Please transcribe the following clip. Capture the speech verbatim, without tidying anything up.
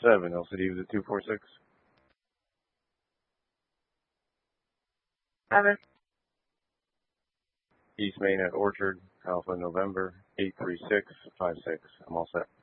seven, L C D was at two four six. Seven. East Main at Orchard, Alpha November, eight three six five six. I'm all set.